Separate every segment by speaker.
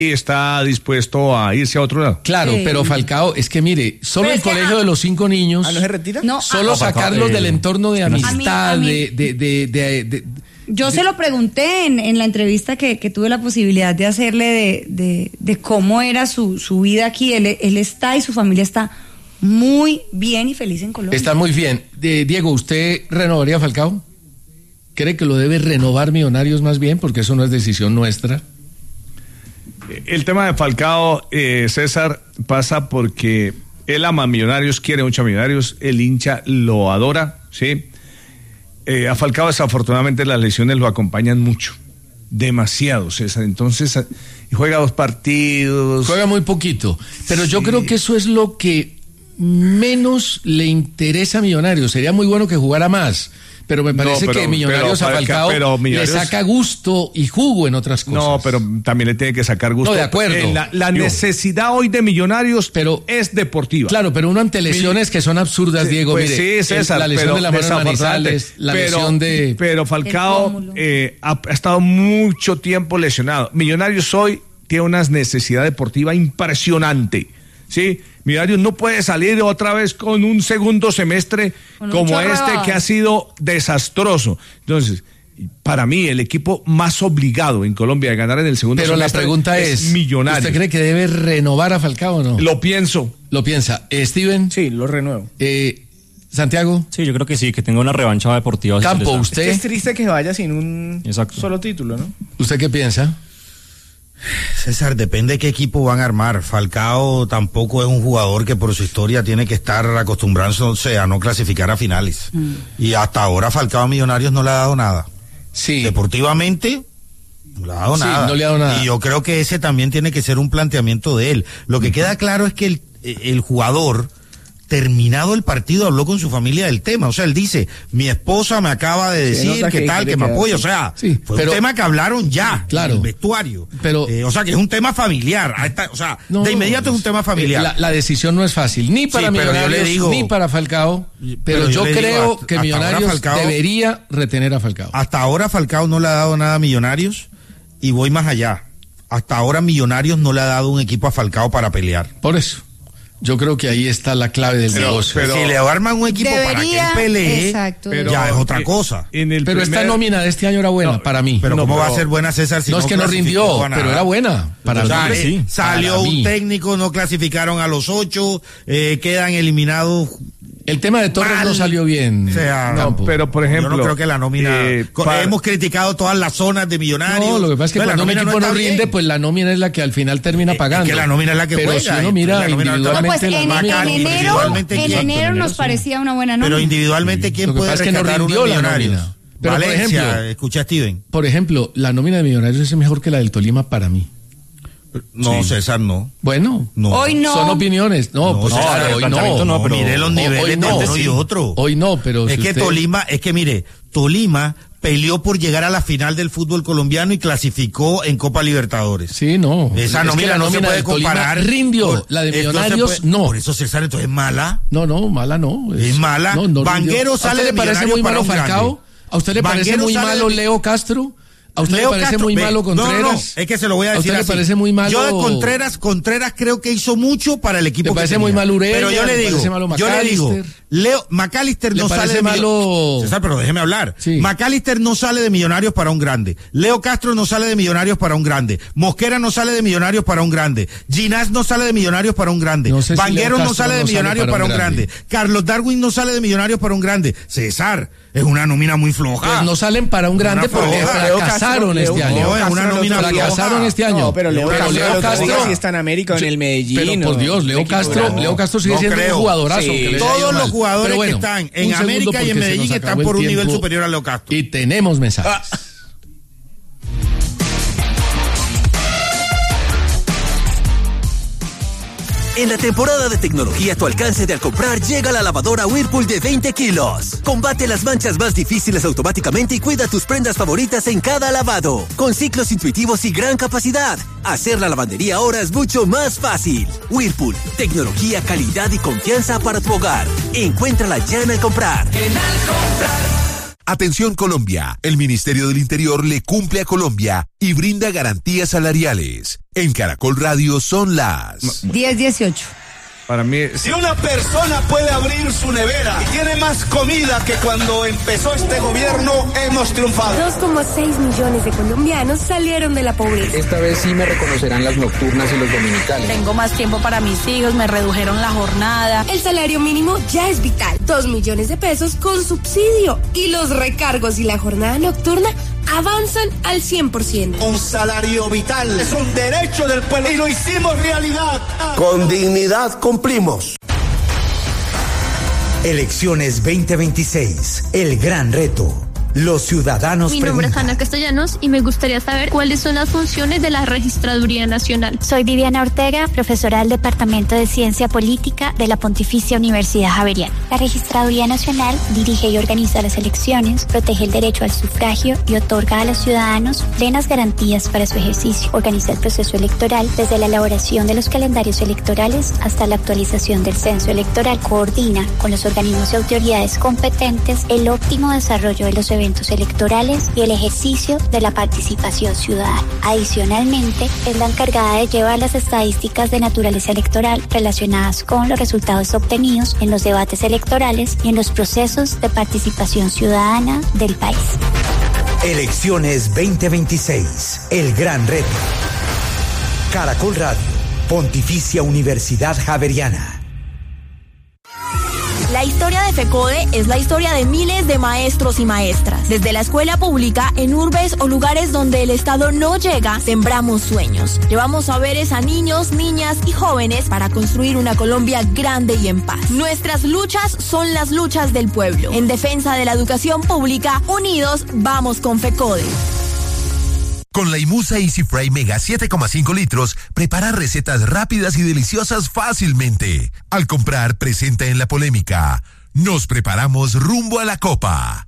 Speaker 1: está dispuesto a irse a otro lado.
Speaker 2: Claro, pero Falcao, es que mire, solo el colegio de los 5 niños.
Speaker 3: ¿No se retira?
Speaker 4: No,
Speaker 2: solo sacarlos del entorno de amistad,
Speaker 4: Yo se lo pregunté en la entrevista que tuve la posibilidad de hacerle de cómo era su vida aquí. Él está y su familia está muy bien y feliz en Colombia.
Speaker 2: Está muy bien. Diego, ¿usted renovaría a Falcao? ¿Cree que lo debe renovar Millonarios más bien? Porque eso no es decisión nuestra.
Speaker 1: El tema de Falcao, César, pasa porque él ama a Millonarios, quiere mucho a Millonarios, el hincha lo adora, ¿sí? A Falcao desafortunadamente las lesiones lo acompañan mucho, demasiado, César, entonces juega 2 partidos.
Speaker 2: Juega muy poquito, pero yo creo que eso es lo que menos le interesa a Millonarios. Sería muy bueno que jugara más, pero me parece que Millonarios a Falcao le saca gusto y jugo en otras cosas.
Speaker 1: No, pero también le tiene que sacar gusto.
Speaker 2: No, de acuerdo.
Speaker 1: La necesidad hoy de Millonarios es deportiva.
Speaker 2: Claro, pero uno ante lesiones que son absurdas, Diego.
Speaker 1: Pues
Speaker 2: mire,
Speaker 1: sí, César,
Speaker 2: la lesión de la mano de Manizales, la lesión de...
Speaker 1: Pero Falcao ha estado mucho tiempo lesionado. Millonarios hoy tiene una necesidad deportiva impresionante, ¿sí? Millonarios no puede salir otra vez con un segundo semestre como este que ha sido desastroso. Entonces, para mí, el equipo más obligado en Colombia de ganar en el segundo semestre.
Speaker 2: Pero la pregunta es
Speaker 1: Millonarios.
Speaker 2: ¿Usted cree que debe renovar a Falcao o no?
Speaker 1: Lo pienso.
Speaker 2: ¿Lo piensa? ¿Steven?
Speaker 3: Sí, lo renuevo.
Speaker 2: ¿Santiago?
Speaker 5: Sí, yo creo que sí, que tenga una revancha deportiva.
Speaker 2: Campo, ¿usted?
Speaker 3: Es triste que vaya sin un solo título, ¿no?
Speaker 2: ¿Usted qué piensa?
Speaker 6: César, depende de qué equipo van a armar. Falcao tampoco es un jugador que por su historia tiene que estar acostumbrándose a no clasificar a finales. Y hasta ahora Falcao a Millonarios no le ha dado nada.
Speaker 2: Sí.
Speaker 6: Deportivamente no le ha dado nada.
Speaker 2: No le ha dado nada.
Speaker 6: Y yo creo que ese también tiene que ser un planteamiento de él. Lo que queda claro es que el jugador, terminado el partido, habló con su familia del tema. O sea, él dice, mi esposa me acaba de decir que tal, que me apoya. O sea, fue un tema que hablaron ya,
Speaker 2: claro,
Speaker 6: en el vestuario.
Speaker 2: Pero,
Speaker 6: o sea, que es un tema familiar. De inmediato es un tema familiar.
Speaker 2: La decisión no es fácil, ni para Millonarios, ni para Falcao. Pero yo creo que Millonarios debería retener a Falcao.
Speaker 6: Hasta ahora Falcao no le ha dado nada a Millonarios, y voy más allá. Hasta ahora Millonarios no le ha dado un equipo a Falcao para pelear.
Speaker 2: Por eso. Yo creo que ahí está la clave del negocio.
Speaker 6: Pero si le arman un equipo para que él pelee, ya es otra cosa.
Speaker 2: Pero esta nómina de este año era buena para mí.
Speaker 6: Pero ¿cómo va a ser buena, César? Si
Speaker 2: no es que no rindió, pero era buena. Para mí,
Speaker 6: sí. Salió un técnico, no clasificaron a los 8, quedan eliminados.
Speaker 2: El tema de Torres no salió bien.
Speaker 6: O sea,
Speaker 1: pero por ejemplo,
Speaker 6: yo no creo que la nómina. Hemos criticado todas las zonas de Millonarios.
Speaker 2: No, lo que pasa es que cuando un equipo no rinde, pues la nómina es la que al final termina pagando.
Speaker 6: Es que la nómina es la que
Speaker 2: pero
Speaker 6: juega.
Speaker 2: Si uno mira individualmente,
Speaker 4: en enero nos parecía una buena nómina.
Speaker 6: Pero individualmente, ¿quién puede rescatar uno de Millonarios? Pero Valencia, por ejemplo, escucha a Steven.
Speaker 2: Por ejemplo, la nómina de Millonarios es mejor que la del Tolima para mí.
Speaker 6: No, sí. César, no.
Speaker 2: Bueno,
Speaker 4: hoy no.
Speaker 2: Son opiniones. No, pues
Speaker 6: claro,
Speaker 2: hoy no.
Speaker 6: Pero mire los niveles de uno y otro.
Speaker 2: Hoy no, pero
Speaker 6: es que Tolima, Tolima peleó por llegar a la final del fútbol colombiano y clasificó en Copa Libertadores.
Speaker 2: Sí, no.
Speaker 6: Esa nómina no se puede comparar.
Speaker 2: Rindió. La de Millonarios, no.
Speaker 6: Por eso, César, entonces es mala.
Speaker 2: No, mala no.
Speaker 6: Es mala. Vanguero sale de Millonarios.
Speaker 2: ¿A usted le parece muy malo Falcao? ¿A usted le parece muy malo Leo Castro? ¿A usted le parece muy malo Contreras?
Speaker 6: No, es que se lo voy a decir.
Speaker 2: ¿A usted le parece muy malo?
Speaker 6: Yo de Contreras creo que hizo mucho para el equipo.
Speaker 2: ¿Le parece muy malo Ureña?
Speaker 6: Pero yo le digo, McAllister no sale de
Speaker 2: Millonarios.
Speaker 6: César, pero déjeme hablar.
Speaker 2: Sí.
Speaker 6: McAllister no sale de Millonarios para un grande. Leo Castro no sale de Millonarios para un grande. Mosquera no sale de Millonarios para un grande. Ginás no sale de Millonarios para un grande. Vanguero no sale de Millonarios para un grande. Carlos Darwin no sale de Millonarios para un grande. César, es una nómina muy floja.
Speaker 2: Pues no salen para un grande porque fracasaron este año.
Speaker 6: No, es una nómina
Speaker 2: fracasaron este año.
Speaker 3: No, pero Leo Castro sí está en América o en el Medellín.
Speaker 2: Pero por Dios, Leo Castro sigue siendo un jugadorazo.
Speaker 6: Sí. Todos los jugadores que están en América y en Medellín están por un nivel superior a Leo Castro.
Speaker 2: Y tenemos mensajes.
Speaker 7: En la temporada de tecnología a tu alcance de al comprar llega la lavadora Whirlpool de 20 kilos. Combate las manchas más difíciles automáticamente y cuida tus prendas favoritas en cada lavado. Con ciclos intuitivos y gran capacidad, hacer la lavandería ahora es mucho más fácil. Whirlpool, tecnología, calidad y confianza para tu hogar. Encuéntrala ya en Al Comprar.
Speaker 8: Atención Colombia, el Ministerio del Interior le cumple a Colombia y brinda garantías salariales. En Caracol Radio son las
Speaker 4: 10:18.
Speaker 1: Para mí,
Speaker 9: si una persona puede abrir su nevera y tiene más comida que cuando empezó este gobierno, hemos triunfado.
Speaker 10: 2,6 millones de colombianos salieron de la pobreza.
Speaker 11: Esta vez sí me reconocerán las nocturnas y los dominicales.
Speaker 12: Tengo más tiempo para mis hijos, me redujeron la jornada.
Speaker 10: El salario mínimo ya es vital. 2 millones de pesos con subsidio. Y los recargos y la jornada nocturna avanzan al 100%.
Speaker 9: Un salario vital es un derecho del pueblo y lo hicimos realidad.
Speaker 13: Con dignidad cumplimos.
Speaker 14: Elecciones 2026, el gran reto. Los ciudadanos
Speaker 15: Mi nombre es Ana Castellanos y me gustaría saber cuáles son las funciones de la Registraduría Nacional.
Speaker 16: Soy Viviana Ortega, profesora del Departamento de Ciencia Política de la Pontificia Universidad Javeriana. La Registraduría Nacional dirige y organiza las elecciones, protege el derecho al sufragio y otorga a los ciudadanos plenas garantías para su ejercicio. Organiza el proceso electoral desde la elaboración de los calendarios electorales hasta la actualización del censo electoral. Coordina con los organismos y autoridades competentes el óptimo desarrollo de los eventos electorales y el ejercicio de la participación ciudadana. Adicionalmente, es la encargada de llevar las estadísticas de naturaleza electoral relacionadas con los resultados obtenidos en los debates electorales y en los procesos de participación ciudadana del país.
Speaker 14: Elecciones 2026, el gran reto. Caracol Radio, Pontificia Universidad Javeriana.
Speaker 12: La historia de FECODE es la historia de miles de maestros y maestras. Desde la escuela pública, en urbes o lugares donde el Estado no llega, sembramos sueños. Llevamos saberes a niños, niñas y jóvenes para construir una Colombia grande y en paz. Nuestras luchas son las luchas del pueblo. En defensa de la educación pública, unidos, vamos con FECODE.
Speaker 8: Con la Imusa Easy Fry Mega 7,5 litros, prepara recetas rápidas y deliciosas fácilmente. Al comprar, presenta en la polémica. Nos preparamos rumbo a la Copa.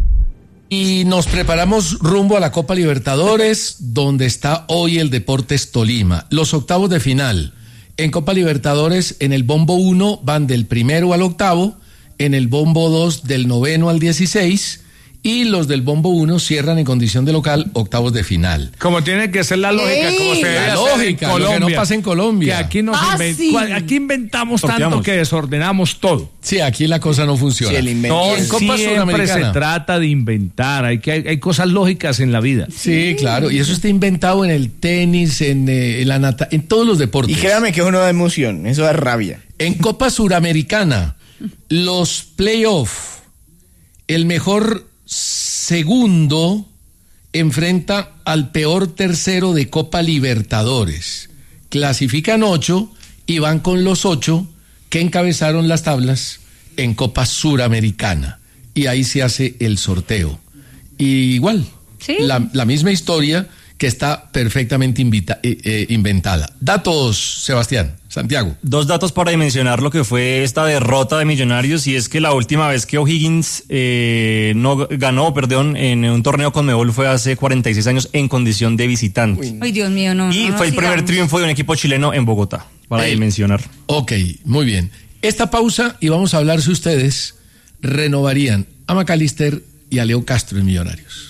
Speaker 2: Y nos preparamos rumbo a la Copa Libertadores, donde está hoy el Deportes Tolima. Los octavos de final. En Copa Libertadores, en el bombo 1 van del primero al octavo, en el bombo 2 del 9 al 16, y los del bombo 1 cierran en condición de local octavos de final.
Speaker 1: Como tiene que ser la lógica, como se debe hacer en Colombia.
Speaker 2: Lo que no pasa en Colombia.
Speaker 1: Que aquí, aquí inventamos tanto que desordenamos todo.
Speaker 2: Sí, aquí la cosa no funciona.
Speaker 1: Sí, no, en Copa siempre se trata de inventar. Hay cosas lógicas en la vida.
Speaker 2: Sí, claro. Y eso está inventado en el tenis, en todos los deportes.
Speaker 3: Y créame que eso no da emoción, eso da rabia.
Speaker 2: En Copa Suramericana, los playoffs, el mejor segundo enfrenta al peor tercero de Copa Libertadores. Clasifican 8 y van con los 8 que encabezaron las tablas en Copa Suramericana. Y ahí se hace el sorteo. Y igual, ¿sí? la misma historia que está perfectamente inventada. Datos, Sebastián, Santiago.
Speaker 5: 2 datos para dimensionar lo que fue esta derrota de Millonarios, y es que la última vez que O'Higgins ganó en un torneo Conmebol fue hace 46 años en condición de visitante.
Speaker 4: Ay, Dios mío, no.
Speaker 5: Y fue el primer triunfo de un equipo chileno en Bogotá, para dimensionar.
Speaker 2: Ok, muy bien. Esta pausa y vamos a hablar si ustedes renovarían a McAllister y a Leo Castro en Millonarios.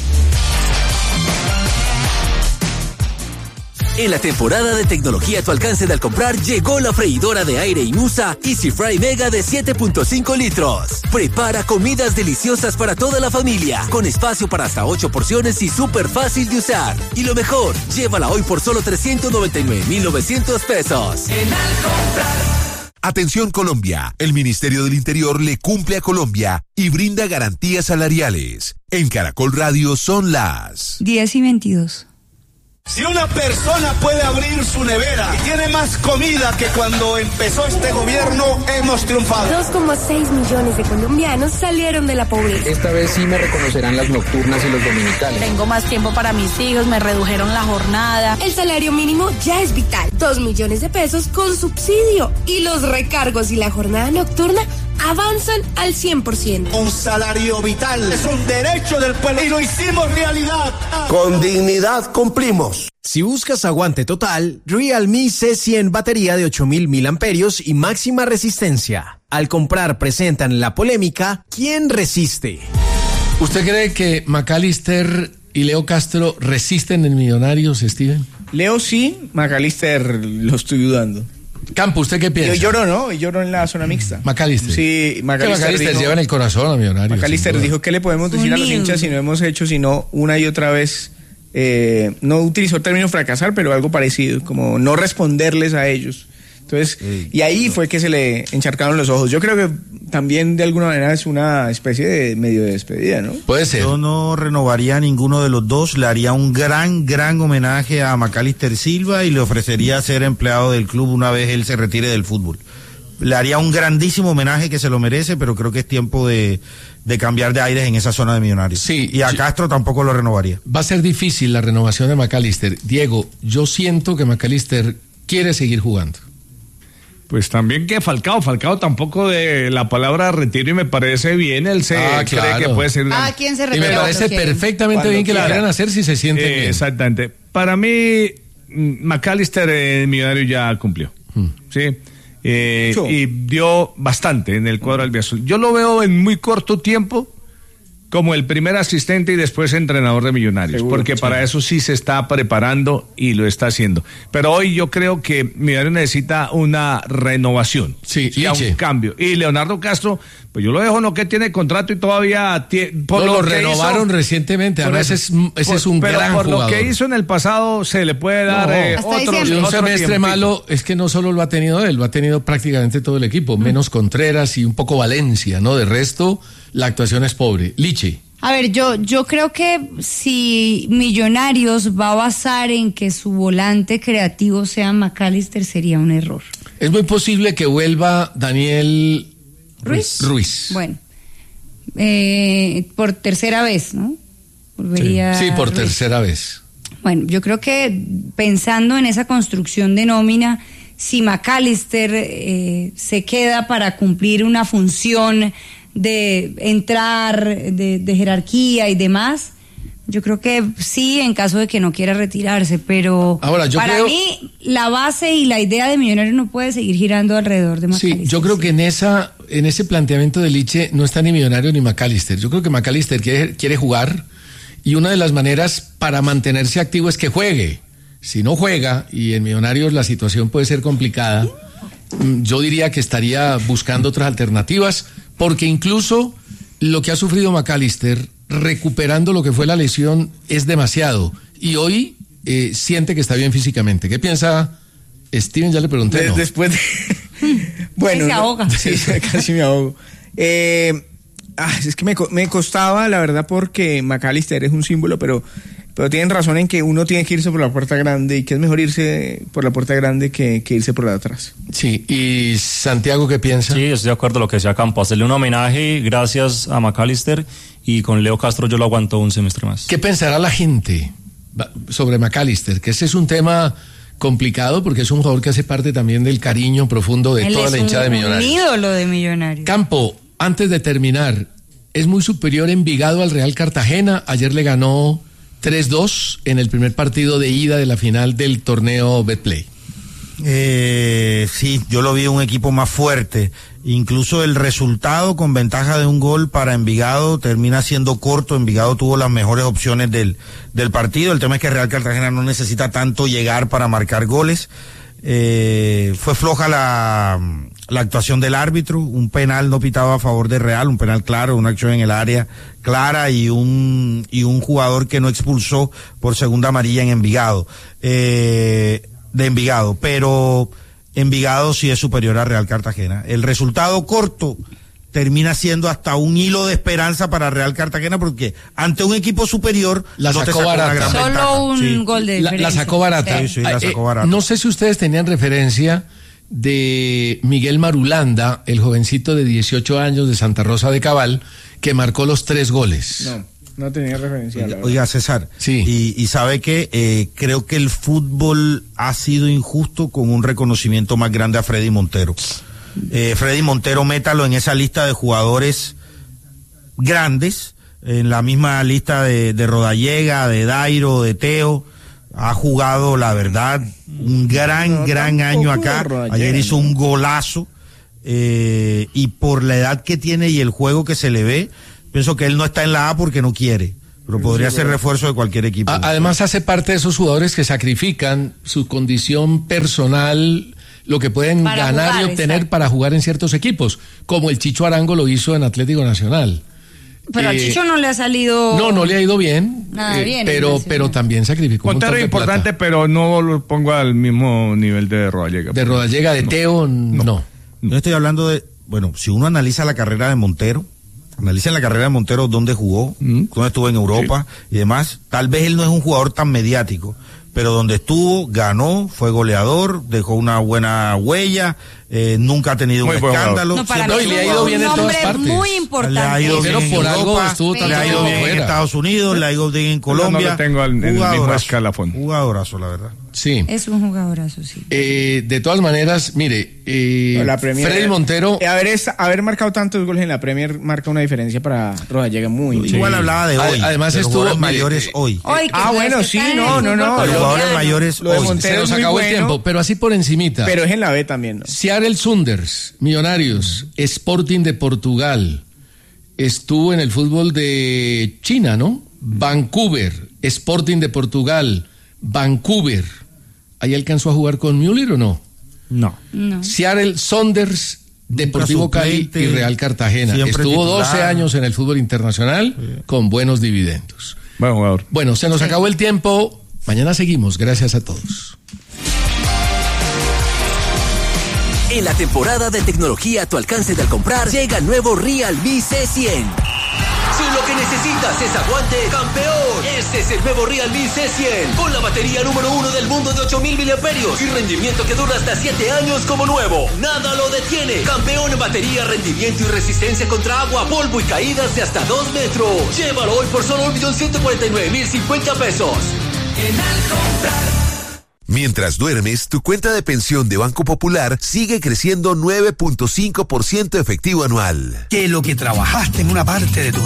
Speaker 7: En la temporada de tecnología a tu alcance de al comprar, llegó la freidora de aire Imusa Easy Fry Mega de 7.5 litros. Prepara comidas deliciosas para toda la familia, con espacio para hasta 8 porciones y súper fácil de usar. Y lo mejor, llévala hoy por solo 399,900 pesos.
Speaker 8: En al comprar. Atención Colombia, el Ministerio del Interior le cumple a Colombia y brinda garantías salariales. En Caracol Radio son las
Speaker 4: 10:22.
Speaker 9: Si una persona puede abrir su nevera y tiene más comida que cuando empezó este gobierno, hemos triunfado.
Speaker 10: 2,6 millones de colombianos salieron de la pobreza.
Speaker 11: Esta vez sí me reconocerán las nocturnas y los dominicales.
Speaker 12: Tengo más tiempo para mis hijos, me redujeron la jornada.
Speaker 10: El salario mínimo ya es vital. 2 millones de pesos con subsidio. Y los recargos y la jornada nocturna avanzan al 100%.
Speaker 9: Un salario vital es un derecho del pueblo y lo hicimos realidad.
Speaker 13: Con dignidad cumplimos.
Speaker 17: Si buscas aguante total, Realme C100 batería de 8.000 mAh y máxima resistencia. Al comprar presentan la polémica ¿Quién resiste?
Speaker 2: ¿Usted cree que McAllister y Leo Castro resisten en Millonarios, Steven?
Speaker 3: Leo sí, McAllister lo estoy dudando.
Speaker 2: Campo, ¿usted qué piensa?
Speaker 3: Yo lloro, ¿no? Lloro en la zona mixta.
Speaker 2: McAllister.
Speaker 3: Sí,
Speaker 2: McAllister lleva en el corazón a Millonarios.
Speaker 3: McAllister dijo, ¿qué le podemos decir a los hinchas si no hemos hecho sino una y otra vez? No utilizó el término fracasar, pero algo parecido, como no responderles a ellos. Entonces, y ahí fue que se le encharcaron los ojos. Yo creo que también de alguna manera es una especie de medio de despedida, ¿no?
Speaker 2: Puede ser.
Speaker 6: Yo no renovaría a ninguno de los dos, le haría un gran homenaje a McAllister Silva y le ofrecería ser empleado del club una vez él se retire del fútbol. Le haría un grandísimo homenaje que se lo merece, pero creo que es tiempo de cambiar de aires en esa zona de Millonarios.
Speaker 2: Sí,
Speaker 6: y a Castro tampoco lo renovaría.
Speaker 2: Va a ser difícil la renovación de McAllister. Diego, yo siento que McAllister quiere seguir jugando.
Speaker 1: Pues también que Falcao tampoco de la palabra retiro y me parece bien, él cree que puede ser...
Speaker 4: ¿Quién se retira?
Speaker 2: Y me parece perfectamente bien que la vayan a hacer si se siente bien.
Speaker 1: Exactamente. Para mí, McAllister en Millonario ya cumplió, ¿sí? Y dio bastante en el cuadro albiazul. Yo lo veo en muy corto tiempo como el primer asistente y después entrenador de Millonarios. Seguro, porque para eso sí se está preparando y lo está haciendo. Pero hoy yo creo que Millonarios necesita una renovación.
Speaker 2: Sí,
Speaker 1: un cambio. Y Leonardo Castro, pues yo lo dejo, no que tiene contrato y todavía...
Speaker 2: lo renovaron recientemente, además ese es un gran jugador.
Speaker 1: Por lo que hizo en el pasado se le puede dar
Speaker 2: un semestre malo, es que no solo lo ha tenido él, lo ha tenido prácticamente todo el equipo, menos Contreras y un poco Valencia, ¿no? De resto, la actuación es pobre. Lichi.
Speaker 4: A ver, yo creo que si Millonarios va a basar en que su volante creativo sea McAllister, sería un error.
Speaker 2: Es muy posible que vuelva Daniel Ruiz.
Speaker 4: Bueno, por tercera vez, ¿no? Volvería
Speaker 2: sí, por tercera vez.
Speaker 4: Bueno, yo creo que pensando en esa construcción de nómina, si McAllister se queda para cumplir una función de entrar, de jerarquía y demás, yo creo que sí, en caso de que no quiera retirarse, pero
Speaker 2: ahora,
Speaker 4: para mí la base y la idea de Millonarios no puede seguir girando alrededor de McAllister.
Speaker 2: Sí, yo creo que en ese planteamiento de Liche no está ni Millonarios ni McAllister. Yo creo que McAllister quiere jugar y una de las maneras para mantenerse activo es que juegue. Si no juega, y en Millonarios la situación puede ser complicada, yo diría que estaría buscando otras alternativas, porque incluso lo que ha sufrido McAllister, recuperando lo que fue la lesión, es demasiado. Y hoy siente que está bien físicamente. ¿Qué piensa Steven? Ya le pregunté. ¿No?
Speaker 3: Después de... Bueno,
Speaker 4: se ahoga.
Speaker 3: Sí, casi me ahogo. Es que me costaba, la verdad, porque McAllister es un símbolo, pero tienen razón en que uno tiene que irse por la puerta grande y que es mejor irse por la puerta grande que irse por la de atrás.
Speaker 2: Sí, ¿y Santiago qué piensa?
Speaker 5: Sí, estoy de acuerdo con lo que decía Campo, hacerle un homenaje gracias a McAllister, y con Leo Castro yo lo aguanto un semestre más.
Speaker 2: ¿Qué pensará la gente sobre McAllister? Que ese es un tema complicado porque es un jugador que hace parte también del cariño profundo de toda la hinchada de Millonarios.
Speaker 4: Un ídolo de Millonarios.
Speaker 2: Campo, antes de terminar, es muy superior Envigado al Real Cartagena. Ayer le ganó 3-2 en el primer partido de ida de la final del torneo Betplay.
Speaker 6: Sí, yo lo vi un equipo más fuerte. Incluso el resultado con ventaja de un gol para Envigado termina siendo corto. Envigado tuvo las mejores opciones del partido. El tema es que Real Cartagena no necesita tanto llegar para marcar goles. Fue floja la actuación del árbitro, un penal no pitado a favor de Real, un penal claro, una acción en el área clara y un jugador que no expulsó por segunda amarilla en Envigado, de Envigado, pero Envigado sí es superior a Real Cartagena. El resultado corto termina siendo hasta un hilo de esperanza para Real Cartagena, porque ante un equipo superior
Speaker 2: la sacó barata.
Speaker 4: Solo un gol de diferencia.
Speaker 2: La sacó barata.
Speaker 6: Sí, la sacó barata.
Speaker 2: No sé si ustedes tenían referencia de Miguel Marulanda, el jovencito de 18 años de Santa Rosa de Cabal, que marcó los 3 goles.
Speaker 3: No tenía referencia.
Speaker 6: Oiga, César,
Speaker 2: sí.
Speaker 6: Y sabe que creo que el fútbol ha sido injusto con un reconocimiento más grande a Freddy Montero. Freddy Montero, métalo en esa lista de jugadores grandes, en la misma lista de Rodallega, de Dairo, de Teo. Ha jugado, la verdad, un gran año acá. Ayer hizo un golazo, y por la edad que tiene y el juego que se le ve, Pienso que él no está en la A porque no quiere, pero podría ser refuerzo de cualquier equipo.
Speaker 2: Además hace parte de esos jugadores que sacrifican su condición personal, lo que pueden para ganar jugar, y obtener para jugar en ciertos equipos, como el Chicho Arango lo hizo en Atlético Nacional.
Speaker 4: Pero a Chicho no le ha salido...
Speaker 2: No le ha ido bien, bien pero también sacrificó un montón de
Speaker 1: importante, pero no lo pongo al mismo nivel de Rodallega.
Speaker 2: De Rodallega, de Teo, no.
Speaker 6: Yo estoy hablando de, bueno, si uno analiza la carrera de Montero, dónde jugó, dónde estuvo en Europa y demás, tal vez él no es un jugador tan mediático, pero donde estuvo, ganó, fue goleador, dejó una buena huella, nunca ha tenido un escándalo.
Speaker 4: No, para mí
Speaker 2: le ha ido bien en todas partes.
Speaker 4: Muy importante.
Speaker 6: Le ha ido bien en Europa, le ha ido bien en Estados Unidos, le ha ido bien en Colombia.
Speaker 1: No lo tengo en el mismo escalafón.
Speaker 6: Jugadorazo, la verdad.
Speaker 2: Sí.
Speaker 4: Es un jugadorazo, sí.
Speaker 2: De todas maneras, mire, Freddy Montero...
Speaker 3: Haber marcado tantos goles en la Premier marca una diferencia para Rodallega muy...
Speaker 6: Igual hablaba de hoy.
Speaker 2: Además estuvo...
Speaker 6: mayores hoy.
Speaker 3: Bueno, sí, no.
Speaker 6: Los jugadores mayores hoy.
Speaker 2: Se nos acabó el tiempo, pero así por encimita.
Speaker 3: Pero es en la B también, ¿no?
Speaker 2: Seattle Sounders, Millonarios, Sporting de Portugal, estuvo en el fútbol de China, ¿no? Vancouver, Sporting de Portugal, Vancouver. ¿Ahí alcanzó a jugar con Müller o no?
Speaker 3: No.
Speaker 2: Seattle Sounders, Deportivo Cali y Real Cartagena. Estuvo 12 años en el fútbol internacional con buenos dividendos.
Speaker 1: Buen jugador.
Speaker 2: Bueno, se nos acabó el tiempo. Mañana seguimos. Gracias a todos.
Speaker 7: En la temporada de tecnología a tu alcance de al comprar, llega el nuevo Realme C100. Si lo que necesitas es aguante, campeón, este es el nuevo Realme C100, con la batería número 1 del mundo de 8000 miliamperios y rendimiento que dura hasta 7 años como nuevo. Nada lo detiene. Campeón en batería, rendimiento y resistencia contra agua, polvo y caídas de hasta 2 metros. Llévalo hoy por solo 1.149.050 pesos. En Al Comprar.
Speaker 8: Mientras duermes, tu cuenta de pensión de Banco Popular sigue creciendo 9.5% efectivo anual.
Speaker 9: Que lo que trabajaste en una parte de tu